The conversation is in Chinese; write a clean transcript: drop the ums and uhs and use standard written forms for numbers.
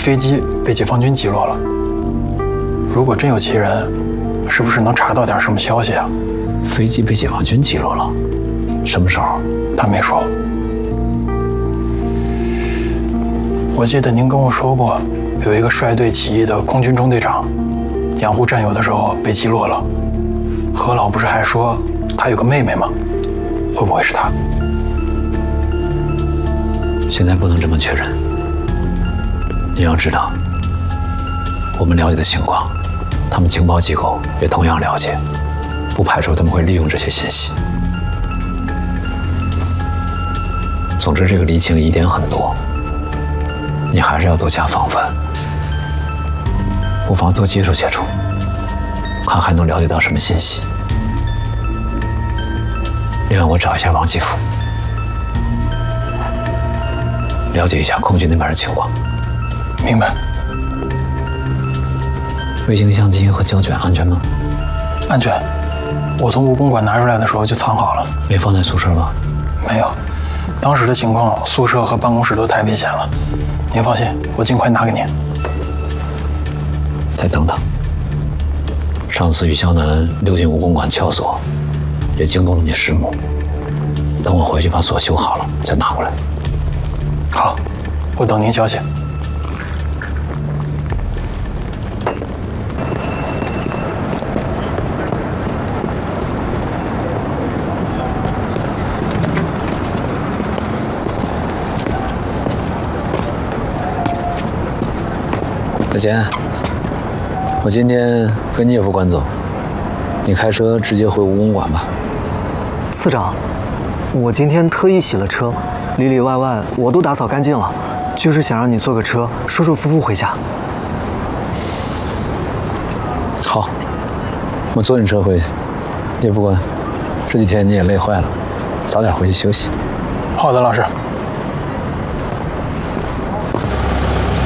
飞机被解放军击落了。如果真有其人，是不是能查到点什么消息啊？ 飞机被解放军击落了，什么时候？ 他没说。我记得您跟我说过，有一个率队起义的空军中队长，养护战友的时候被击落了。何老不是还说他有个妹妹吗？会不会是他？ 现在不能这么确认。你要知道，我们了解的情况，他们情报机构也同样了解，不排除他们会利用这些信息。总之，这个离情疑点很多，你还是要多加防范，不妨多接触接触，看还能了解到什么信息。另外，我找一下王继福，了解一下空军那边的情况。 明白。 卫星相机和胶卷安全吗？ 安全。我从蜈蚣馆拿出来的时候就藏好了。 没放在宿舍吗？ 没有。当时的情况，宿舍和办公室都太危险了。您放心，我尽快拿给您。 再等等。上次与肖楠溜进蜈蚣馆撬锁，也惊动了你师母。等我回去把锁修好了，再拿过来。 好，我等您消息。 小钱，我今天跟聂副官走，你开车直接回蜈蚣馆吧。 次长，我今天特意洗了车，里里外外我都打扫干净了，就是想让你坐个车，舒舒服服回家。 好，我坐你车回去。聂副官，这几天你也累坏了，早点回去休息。 好的，老师。